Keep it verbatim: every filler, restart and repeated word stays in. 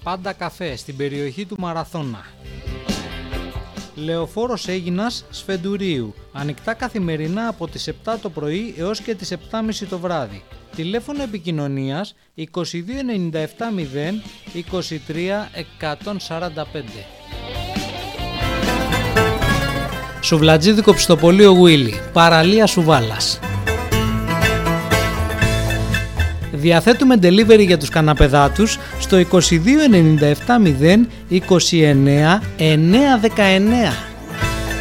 Πάντα καφέ στην περιοχή του Μαραθώνα. Λεωφόρος Αίγινας Σφεντουρίου. Ανοιχτά καθημερινά από τις επτά το πρωί έως και τις επτά και μισή το βράδυ. Τηλέφωνο επικοινωνίας είκοσι δύο ενενήντα επτά μηδέν είκοσι τρία εκατόν σαράντα πέντε. Σουβλατζίδικο Πιστοπολείο Γουίλι, παραλία Σουβάλας. Διαθέτουμε delivery για τους καναπεδάτους στο είκοσι δύο ενενήντα επτά μηδέν είκοσι εννέα εννιακόσια δεκαεννέα.